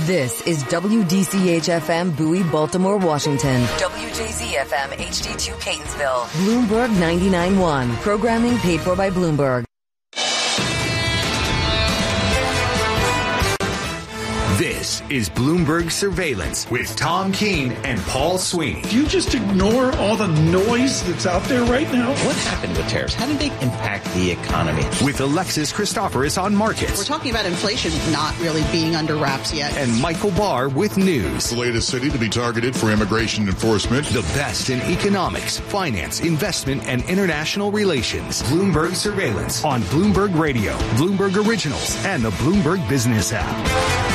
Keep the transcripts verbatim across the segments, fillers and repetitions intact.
This is W D C H F M Bowie, Baltimore, Washington. W J Z F M H D two Catonsville. Bloomberg ninety-nine point one. Programming paid for by Bloomberg. This is Bloomberg Surveillance with Tom Keene and Paul Sweeney. Do you just ignore all the noise that's out there right now? What happened with tariffs? How did they impact the economy? With Alexis Christoforous on markets. We're talking about inflation not really being under wraps yet. And Michael Barr with news. The latest city to be targeted for immigration enforcement. The best in economics, finance, investment, and international relations. Bloomberg Surveillance on Bloomberg Radio, Bloomberg Originals, and the Bloomberg Business app.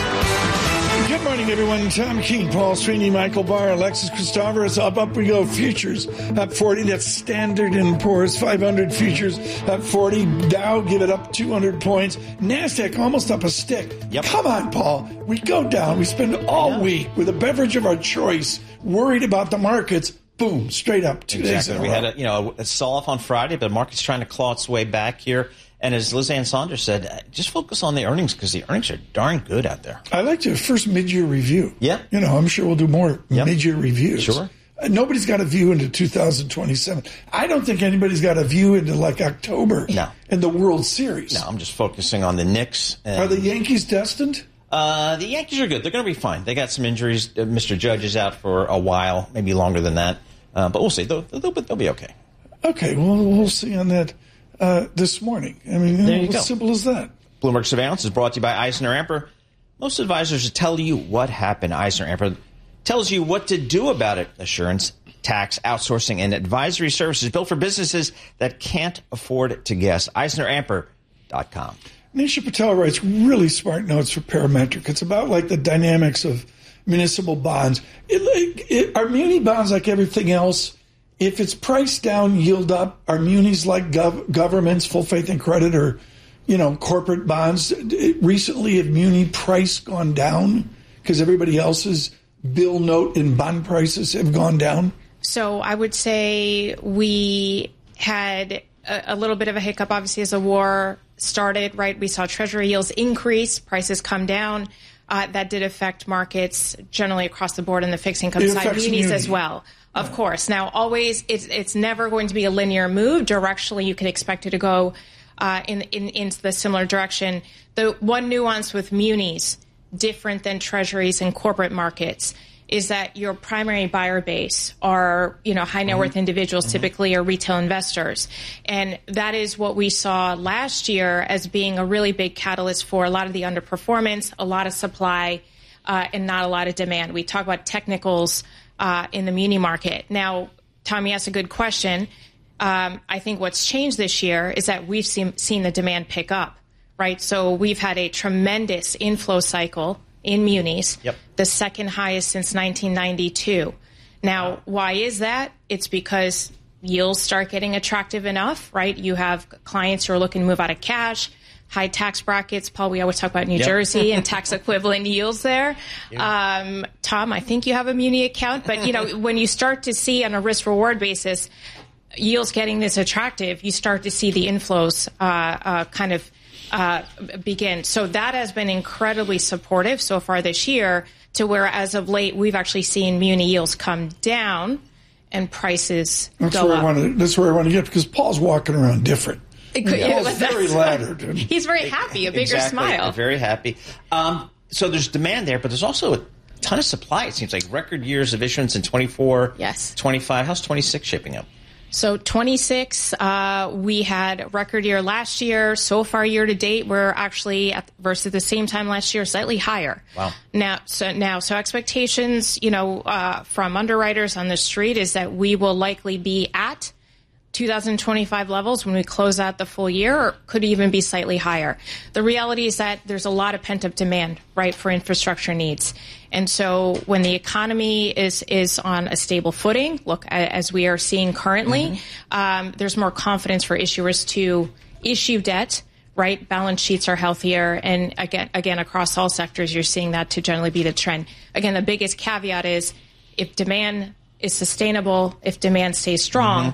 Good morning, everyone. Tom Keene, Paul Sweeney, Michael Barr, Alexis Christoforous. Up, up we go. Futures up forty. That's Standard and Poor's five hundred futures up forty. Dow, give it up two hundred points. NASDAQ almost up a stick. Yep. Come on, Paul. We go down. We spend all yeah. week with a beverage of our choice, worried about the markets. Boom, straight up two exactly. days in a we row. had a, you know, a sell-off on Friday, but the market's trying to claw its way back here. And as Liz Ann Saunders said, just focus on the earnings because the earnings are darn good out there. I like your first mid-year review. Yeah. You know, I'm sure we'll do more yep. mid-year reviews. Sure. Uh, nobody's got a view into two thousand twenty-seven. I don't think anybody's got a view into, like, October no. in the World Series. No, I'm just focusing on the Knicks. And, are the Yankees destined? Uh, the Yankees are good. They're going to be fine. They got some injuries. Uh, Mister Judge is out for a while, maybe longer than that. Uh, but we'll see. They'll, they'll, they'll be okay. Okay, well, we'll see on that. Uh, this morning. I mean, you there know, you as go. simple as that. Bloomberg Surveillance is brought to you by EisnerAmper. Most advisors tell you what happened. EisnerAmper tells you what to do about it. Assurance, tax, outsourcing, and advisory services built for businesses that can't afford to guess. Eisner Amper dot com. Nisha Patel writes really smart notes for Parametric. It's about like the dynamics of municipal bonds. It, it, it, are muni bonds like everything else? If it's priced down, yield up, are munis like gov- governments, full faith and credit, or, you know, corporate bonds? Recently, have muni price gone down because everybody else's bill note and bond prices have gone down? So I would say we had a, a little bit of a hiccup, obviously, as the war started, right? We saw Treasury yields increase, prices come down. Uh, that did affect markets generally across the board in the fixed income side, munis as well. Of course. Now, always, it's it's never going to be a linear move. Directionally, you can expect it to go uh, in, in into the similar direction. The one nuance with munis, different than treasuries and corporate markets, is that your primary buyer base are, you know, high net worth mm-hmm. individuals, mm-hmm. typically, or retail investors. And that is what we saw last year as being a really big catalyst for a lot of the underperformance, a lot of supply, uh, and not a lot of demand. We talk about technicals Uh, in the muni market. Now, Tommy asked a good question. Um, I think what's changed this year is that we've seen, seen the demand pick up, right? So we've had a tremendous inflow cycle in munis, yep. the second highest since nineteen ninety-two. Now, why is that? It's because yields start getting attractive enough, right? You have clients who are looking to move out of cash, high tax brackets. Paul, we always talk about New yep. Jersey and tax equivalent yields there. Yep. Um, Tom, I think you have a muni account, but you know, when you start to see on a risk reward basis yields getting this attractive, you start to see the inflows uh, uh, kind of uh, begin. So that has been incredibly supportive so far this year, to where as of late we've actually seen muni yields come down and prices that's go where up. I want to, that's where I want to get, because Paul's walking around different. Could, yeah, yeah, very laddered. He's very happy, a bigger exactly, smile. Very happy. Um, so there's demand there, but there's also a ton of supply. It seems like record years of issuance in twenty-four, yes. twenty-five. How's twenty-six shaping up? So twenty-six, uh, we had a record year last year. So far, year to date, we're actually at, versus the same time last year, slightly higher. Wow. Now, so now, so expectations, you know, uh, from underwriters on the street is that we will likely be at two thousand twenty-five levels when we close out the full year, or could even be slightly higher. The reality is that there's a lot of pent-up demand, right, for infrastructure needs. And so when the economy is is on a stable footing, look, as we are seeing currently, mm-hmm. um, there's more confidence for issuers to issue debt, right? Balance sheets are healthier. And again, again, across all sectors, you're seeing that to generally be the trend. Again, the biggest caveat is if demand is sustainable, if demand stays strong, mm-hmm.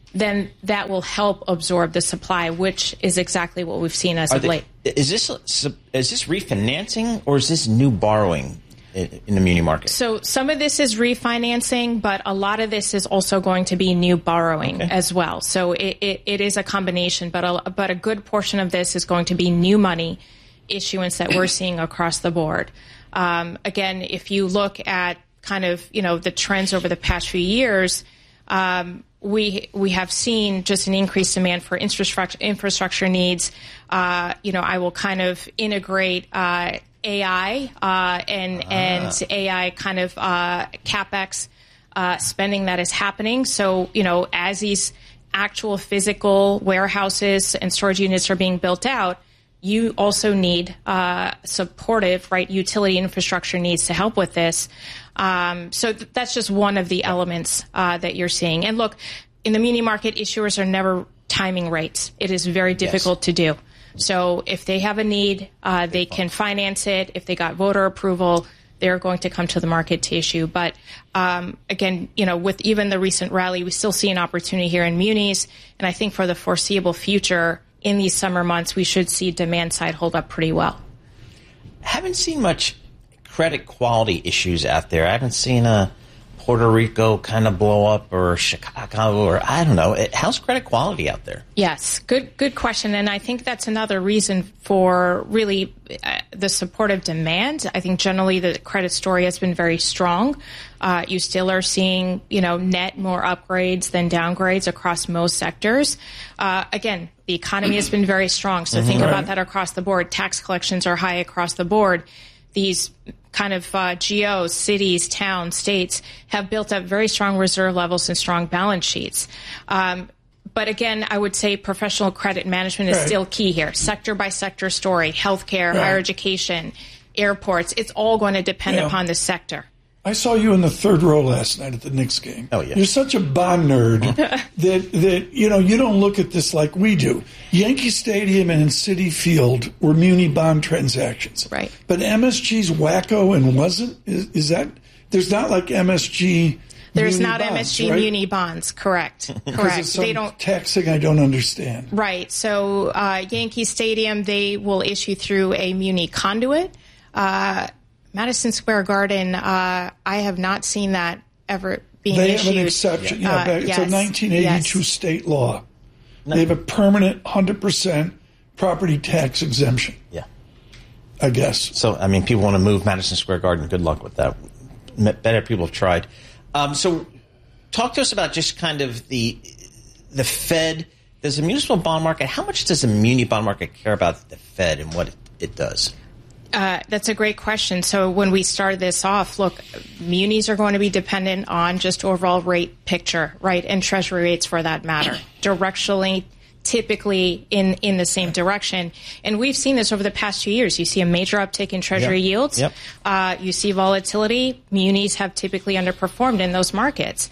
then that will help absorb the supply, which is exactly what we've seen as Are of they, late. Is this is this refinancing or is this new borrowing in, in the muni market? So some of this is refinancing, but a lot of this is also going to be new borrowing okay. as well. So it, it, it is a combination, but a, but a good portion of this is going to be new money issuance that we're seeing across the board. Um, again, if you look at kind of, you know, the trends over the past few years, um, we we have seen just an increased demand for infrastructure infrastructure needs. Uh, you know, I will kind of integrate uh, A I uh, and ah. and A I kind of uh, CapEx uh, spending that is happening. So, you know, as these actual physical warehouses and storage units are being built out, you also need uh, supportive, right, utility infrastructure needs to help with this. Um, so th- that's just one of the elements uh, that you're seeing. And look, in the muni market, issuers are never timing rates. It is very difficult yes. to do. So if they have a need, uh, they can finance it. If they got voter approval, they're going to come to the market to issue. But um, again, you know, with even the recent rally, we still see an opportunity here in munis. And I think for the foreseeable future, in these summer months, we should see demand side hold up pretty well. Haven't seen much credit quality issues out there. I haven't seen a Puerto Rico kind of blow up or Chicago or I don't know. How's credit quality out there? Yes, good good question. And I think that's another reason for really uh, the supportive demand. I think generally the credit story has been very strong. Uh, you still are seeing, you know, net more upgrades than downgrades across most sectors. Uh, again, the economy has been very strong. So mm-hmm. think about that across the board. Tax collections are high across the board. These kind of uh, G Os, cities, towns, states have built up very strong reserve levels and strong balance sheets. Um, but again, I would say professional credit management is right. still key here. Sector by sector story, healthcare, right. higher education, airports. It's all going to depend yeah. upon the sector. I saw you in the third row last night at the Knicks game. Oh, yeah. You're such a bond nerd that, that, you know, you don't look at this like we do. Yankee Stadium and Citi Field were muni bond transactions. Right. But M S G's wacko and wasn't? Is, is that – there's not like M S G There's not bonds, M S G right? muni bonds, correct. Correct. It's some they don't taxing I don't understand. Right. So uh, Yankee Stadium, they will issue through a muni conduit. Uh Madison Square Garden, uh, I have not seen that ever being they issued. They have an exception. Yeah, uh, it's yes, a nineteen eighty-two yes. state law. No. They have a permanent one hundred percent property tax exemption. Yeah. I guess. So, I mean, people want to move Madison Square Garden. Good luck with that. Better people have tried. Um, so talk to us about just kind of the the Fed. Does the municipal bond market, how much does the muni bond market care about the Fed and what it, it does? Uh, that's a great question. So when we started this off, look, munis are going to be dependent on just overall rate picture, right, and treasury rates for that matter, directionally, typically in, in the same direction. And we've seen this over the past two years. You see a major uptick in treasury yep. yields. Yep. Uh, you see volatility. Munis have typically underperformed in those markets.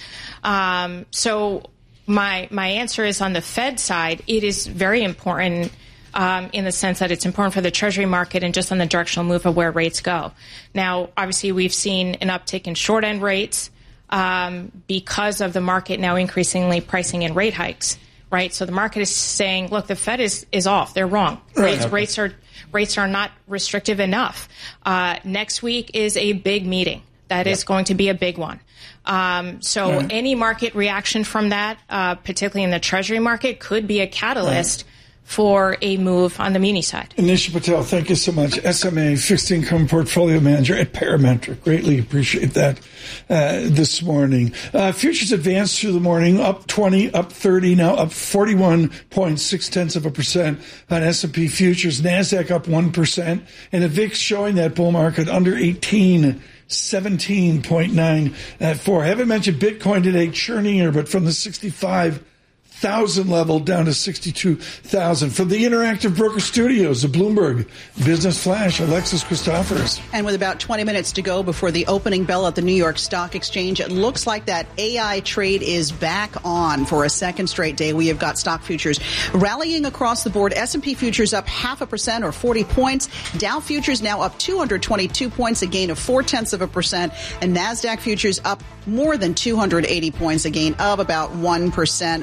Um, so my my answer is on the Fed side, it is very important Um, in the sense that it's important for the Treasury market and just on the directional move of where rates go. Now, obviously, we've seen an uptick in short-end rates um, because of the market now increasingly pricing in rate hikes, right? So the market is saying, look, the Fed is, is off. They're wrong. Rates, okay. rates are rates are not restrictive enough. Uh, next week is a big meeting. That yep. is going to be a big one. Um, so right. any market reaction from that, uh, particularly in the Treasury market, could be a catalyst right. for a move on the muni side. Nisha Patel, thank you so much. S M A, Fixed Income Portfolio Manager at Parametric. Greatly appreciate that uh, this morning. Uh, futures advanced through the morning, up twenty, up thirty, now up forty-one point six tenths of a percent on S and P futures. NASDAQ up one percent, and the V I X showing that bull market under eighteen, seventeen point nine four. I haven't mentioned Bitcoin today, churning here, but from the sixty-five thousand level down to sixty-two thousand. From the Interactive Broker Studios, the Bloomberg Business Flash, Alexis Christophers. And with about twenty minutes to go before the opening bell at the New York Stock Exchange, it looks like that A I trade is back on for a second straight day. We have got stock futures rallying across the board. S and P futures up half a percent or forty points. Dow futures now up two hundred twenty-two points, a gain of four tenths of a percent. And NASDAQ futures up more than two hundred eighty points, a gain of about one percent. Oil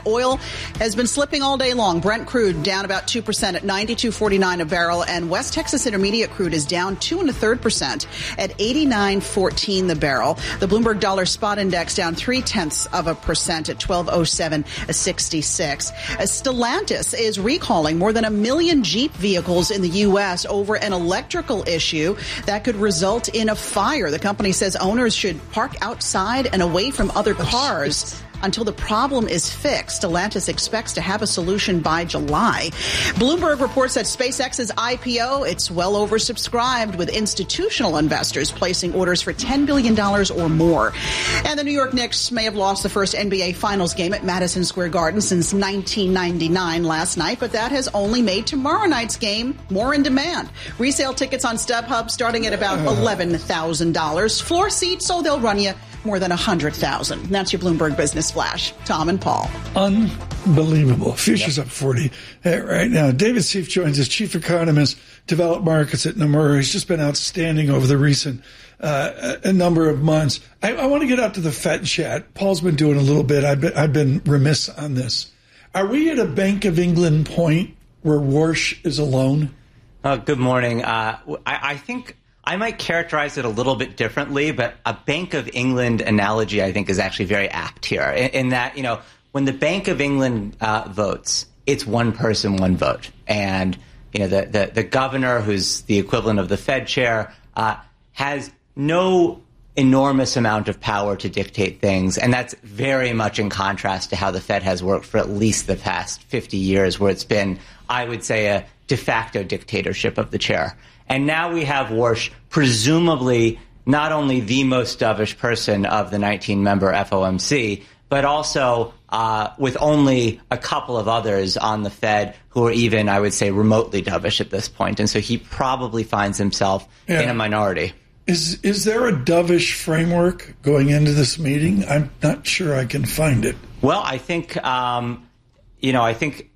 has been slipping all day long. Brent crude down about two percent at ninety-two forty-nine a barrel, and West Texas Intermediate crude is down two and a third percent at eighty-nine fourteen the barrel. The Bloomberg Dollar Spot Index down three tenths of a percent at twelve oh seven sixty-six. Stellantis is recalling more than a million Jeep vehicles in the U S over an electrical issue that could result in a fire. The company says owners should park outside and away from other cars until the problem is fixed. Stellantis expects to have a solution by July. Bloomberg reports that SpaceX's I P O, it's well oversubscribed, with institutional investors placing orders for ten billion dollars or more. And the New York Knicks may have lost the first N B A Finals game at Madison Square Garden since nineteen ninety-nine last night, but that has only made tomorrow night's game more in demand. Resale tickets on StubHub starting at about eleven thousand dollars. Floor seats, so they'll run you more than one hundred thousand dollars. That's your Bloomberg Business Flash. Tom and Paul. Unbelievable. Futures yep. up forty right now. David Seif joins us, chief economist, developed markets at Nomura. He's just been outstanding over the recent uh, a number of months. I, I want to get out to the Fed chat. Paul's been doing a little bit. I've been, I've been remiss on this. Are we at a Bank of England point where Warsh is alone? Uh, good morning. Uh, I, I think I might characterize it a little bit differently, but a Bank of England analogy, I think, is actually very apt here in, in that, you know, when the Bank of England uh, votes, it's one person, one vote. And, you know, the, the, the governor, who's the equivalent of the Fed chair, uh, has no enormous amount of power to dictate things. And that's very much in contrast to how the Fed has worked for at least the past fifty years, where it's been, I would say, a de facto dictatorship of the chair. And now we have Warsh, presumably not only the most dovish person of the nineteen-member F O M C, but also uh, with only a couple of others on the Fed who are even, I would say, remotely dovish at this point. And so he probably finds himself yeah. in a minority. Is is there a dovish framework going into this meeting? I'm not sure I can find it. Well, I think, um, you know, I think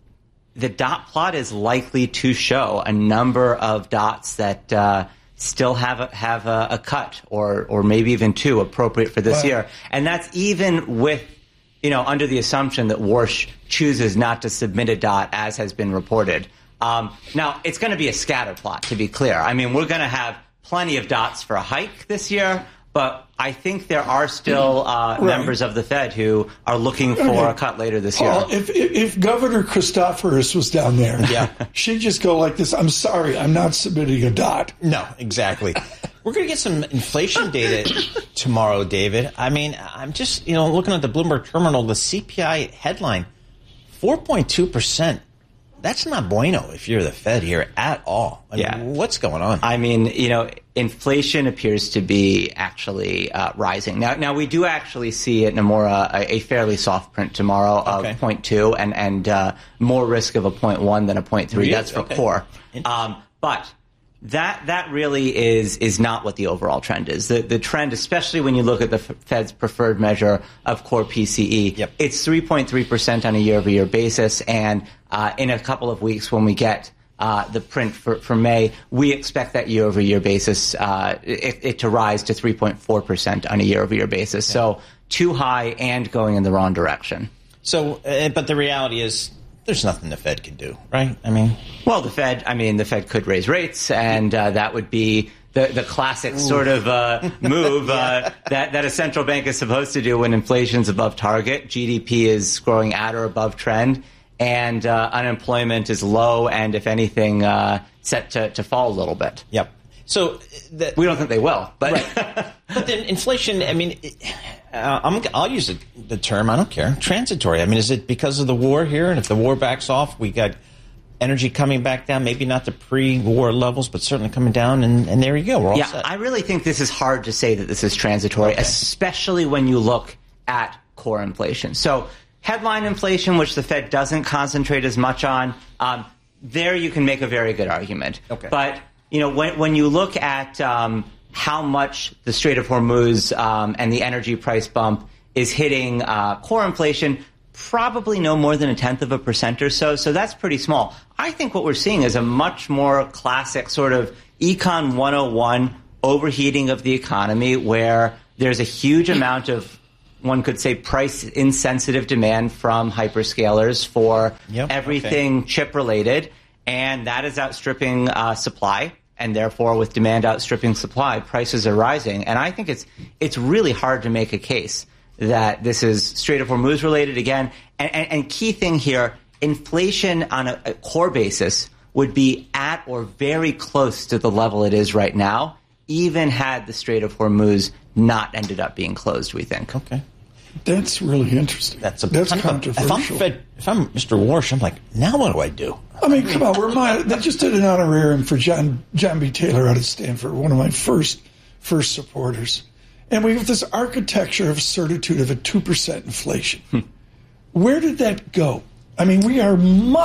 the dot plot is likely to show a number of dots that uh, still have a, have a, a cut or or maybe even two appropriate for this wow. year. And that's even with, you know, under the assumption that Warsh chooses not to submit a dot, as has been reported. Um, now, it's going to be a scatter plot, to be clear. I mean, we're going to have plenty of dots for a hike this year, but I think there are still uh, right. members of the Fed who are looking for okay. a cut later this year. Well, if, if, if Governor Christoforous was down there, yeah. she'd just go like this, I'm sorry, I'm not submitting a dot. No, exactly. We're going to get some inflation data tomorrow, David. I mean, I'm just, you know, looking at the Bloomberg terminal, the C P I headline, four point two percent. That's not bueno if you're the Fed here at all. I yeah. mean, what's going on? I mean, you know, inflation appears to be actually uh, rising. Now, now we do actually see at Nomura a, a fairly soft print tomorrow of okay. zero point two and, and uh, more risk of a zero point one than a zero point three. Really? That's for okay. core. Um, but that that really is is not what the overall trend is. The the trend, especially when you look at the Fed's preferred measure of core P C E, yep. it's three point three percent on a year-over-year basis. And uh, in a couple of weeks, when we get uh, the print for, for May, we expect that year-over-year basis uh, it, it to rise to three point four percent on a year-over-year basis. Yeah. So too high and going in the wrong direction. So, uh, but the reality is, there's nothing the Fed can do, right? I mean, well, the Fed, I mean, the Fed could raise rates, and uh, that would be the, the classic Ooh. sort of uh, move yeah. uh, that, that a central bank is supposed to do when inflation's above target, G D P is growing at or above trend, and uh, unemployment is low, and if anything, uh, set to, to fall a little bit. Yep. So the, we don't think they will, but right. but then inflation. I mean, uh, I'm, I'll use the, the term. I don't care. Transitory. I mean, is it because of the war here? And if the war backs off, we got energy coming back down. Maybe not to pre-war levels, but certainly coming down. And, and there you go. We're all yeah, set. I really think this is hard to say that this is transitory, okay. especially when you look at core inflation. So headline inflation, which the Fed doesn't concentrate as much on, um, there you can make a very good argument. Okay. But you know, when, when you look at um, how much the Strait of Hormuz um, and the energy price bump is hitting uh, core inflation, probably no more than a tenth of a percent or so. So that's pretty small. I think what we're seeing is a much more classic sort of Econ one oh one overheating of the economy, where there's a huge amount of one could say, price-insensitive demand from hyperscalers for yep, everything okay. chip-related, and that is outstripping uh, supply. And therefore, with demand outstripping supply, prices are rising. And I think it's it's really hard to make a case that this is Strait of Hormuz related again. And, and, and key thing here, inflation on a, a core basis would be at or very close to the level it is right now, even had the Strait of Hormuz not ended up being closed, we think. Okay. That's really interesting. That's, a That's kind controversial. Of a, if, I'm Fed, if I'm Mister Warsh, I'm like, now what do I do? I mean, come on. We're my, they just did an honorarium for John John B. Taylor out of Stanford, one of my first first supporters. And we have this architecture of certitude of a two percent inflation. Hmm. Where did that go? I mean, we are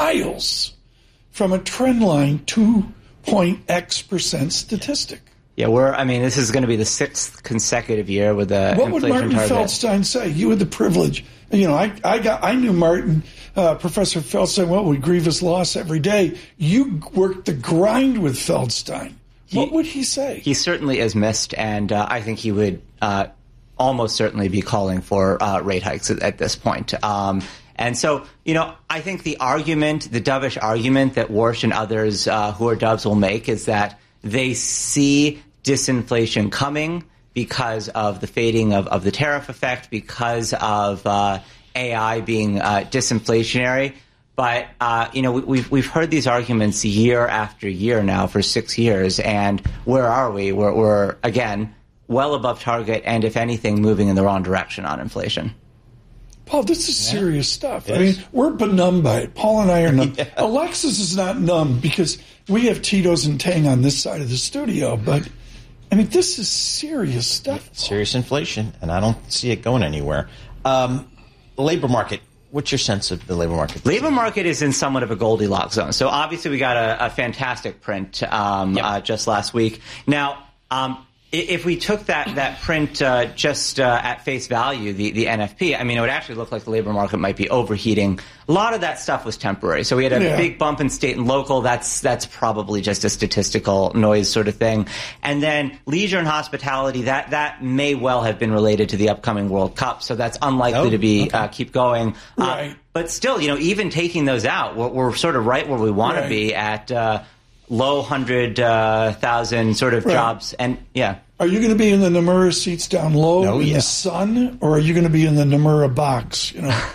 miles from a trend line two point X percent statistic. Yeah, we're, I mean, this is going to be the sixth consecutive year with a What would inflation Martin target. Feldstein say? You had the privilege. You know, I, I got, I knew Martin, uh, Professor Feldstein, well, we grieve his loss every day. You worked the grind with Feldstein. He, what would he say? He certainly is missed, and uh, I think he would uh, almost certainly be calling for uh, rate hikes at, at this point. Um, and so, you know, I think the argument, the dovish argument that Warsh and others uh, who are doves will make is that they see disinflation coming because of the fading of, of the tariff effect, because of uh, A I being uh, disinflationary. But, uh, you know, we, we've, we've heard these arguments year after year now for six years. And where are we? We're, we're, again, well above target and, if anything, moving in the wrong direction on inflation. Paul, this is serious stuff. Yes. I mean, we're benumbed by it. Paul and I are numb. Yeah. Alexis is not numb because we have Tito's and Tang on this side of the studio. But, I mean, this is serious stuff. Serious inflation, and I don't see it going anywhere. Um, labor market. What's your sense of the labor market? Labor market is in somewhat of a Goldilocks zone. So obviously we got a, a fantastic print um, yep. uh, just last week. Now, um, if we took that that print uh, just uh, at face value, the, the N F P, I mean, it would actually look like the labor market might be overheating. A lot of that stuff was temporary. So we had a yeah. big bump in state and local. That's that's probably just a statistical noise sort of thing. And then leisure and hospitality, that that may well have been related to the upcoming World Cup. So that's unlikely oh, to be okay. uh, keep going. Right. Uh, but still, you know, even taking those out, we're, we're sort of right where we want right. to be at uh, low hundred uh, thousand sort of right. jobs. And yeah. Are you going to be in the Nomura seats down low no, in yeah. the sun, or are you going to be in the Nomura box? You know,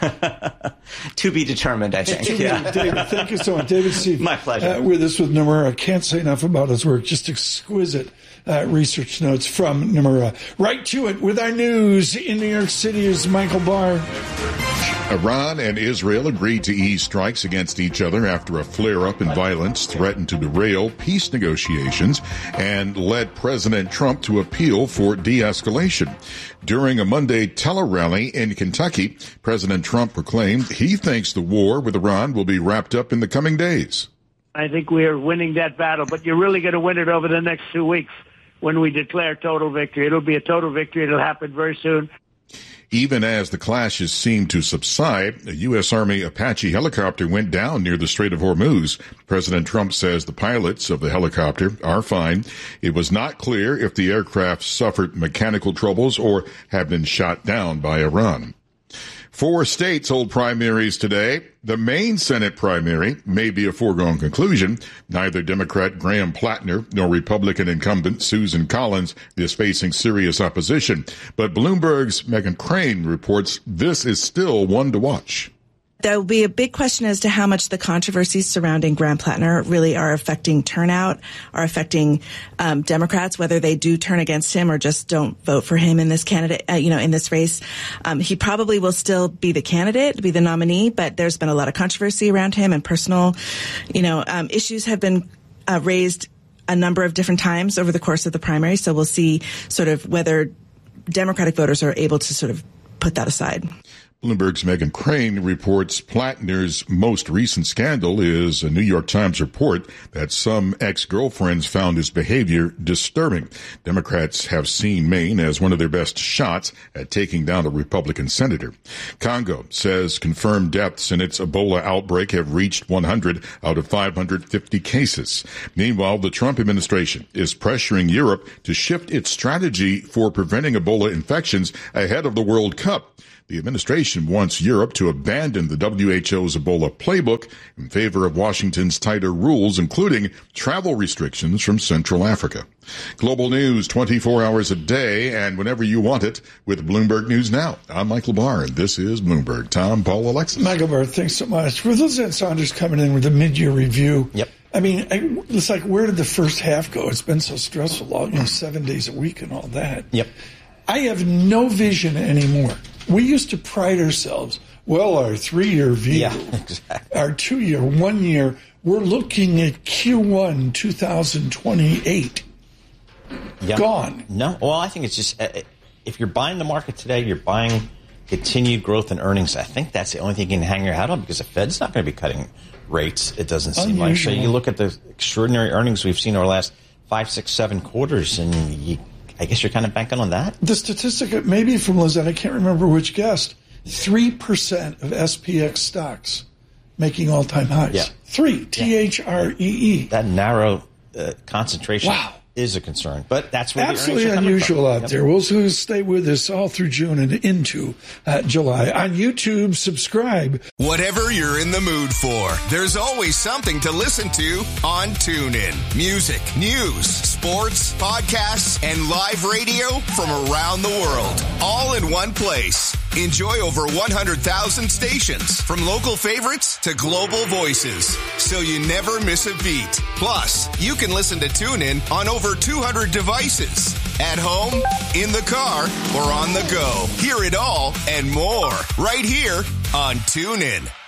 to be determined, I think. Yeah. David, thank you so much, David Steve. My pleasure. Uh, with us with Nomura, can't say enough about his work. Just exquisite uh, research notes from Nomura. Right to it with our news in New York City is Michael Barr. Iran and Israel agreed to ease strikes against each other after a flare-up in violence threatened to derail peace negotiations and led President Trump to appeal for de-escalation. During a Monday tele-rally in Kentucky, President Trump proclaimed he thinks the war with Iran will be wrapped up in the coming days. I think we are winning that battle, but you're really going to win it over the next two weeks when we declare total victory. It'll be a total victory. It'll happen very soon. Even as the clashes seem to subside, a U S. Army Apache helicopter went down near the Strait of Hormuz. President Trump says the pilots of the helicopter are fine. It was not clear if the aircraft suffered mechanical troubles or have been shot down by Iran. Four states hold primaries today. The Maine Senate primary may be a foregone conclusion. Neither Democrat Graham Plattner nor Republican incumbent Susan Collins is facing serious opposition. But Bloomberg's Meghan Crane reports this is still one to watch. There will be a big question as to how much the controversies surrounding Graham Plattner really are affecting turnout, are affecting um, Democrats, whether they do turn against him or just don't vote for him in this candidate, uh, you know, in this race. Um, he probably will still be the candidate, be the nominee, but there's been a lot of controversy around him and personal, you know, um, issues have been uh, raised a number of different times over the course of the primary. So we'll see sort of whether Democratic voters are able to sort of put that aside. Bloomberg's Megan Crane reports Plattner's most recent scandal is a New York Times report that some ex-girlfriends found his behavior disturbing. Democrats have seen Maine as one of their best shots at taking down a Republican senator. Congo says confirmed deaths in its Ebola outbreak have reached one hundred out of five hundred fifty cases. Meanwhile, the Trump administration is pressuring Europe to shift its strategy for preventing Ebola infections ahead of the World Cup. The administration wants Europe to abandon the W H O's Ebola playbook in favor of Washington's tighter rules, including travel restrictions from Central Africa. Global news twenty-four hours a day and whenever you want it with Bloomberg News Now. I'm Michael Barr, and this is Bloomberg. Tom, Paul, Alexis. Michael Barr, thanks so much. With Liz Saunders coming in with a mid-year review. Yep. I mean, I, it's like, where did the first half go? It's been so stressful, all, you know, seven days a week and all that. Yep. I have no vision anymore. We used to pride ourselves, well, our three-year view, yeah, exactly. our two-year, one-year, we're looking at Q one twenty twenty-eight. Yeah. Gone. No, well, I think it's just, uh, if you're buying the market today, you're buying continued growth in earnings. I think that's the only thing you can hang your hat on because the Fed's not going to be cutting rates, it doesn't seem Unusual. like. So you look at the extraordinary earnings we've seen over the last five, six, seven quarters, and you I guess you're kind of banking on that. The statistic, maybe from Lizette, I can't remember which guest, three percent of S P X stocks making all-time highs. Yeah. Three, T H R E E. That narrow uh, concentration wow. is a concern, but that's where absolutely the unusual out yep. there. We'll stay with us all through June and into uh, July. On YouTube, subscribe. Whatever you're in the mood for, there's always something to listen to on TuneIn. Music, news, sports, podcasts, and live radio from around the world, all in one place. Enjoy over one hundred thousand stations, from local favorites to global voices, so you never miss a beat. Plus, you can listen to TuneIn on over two hundred devices, at home, in the car, or on the go. Hear it all and more right here on TuneIn.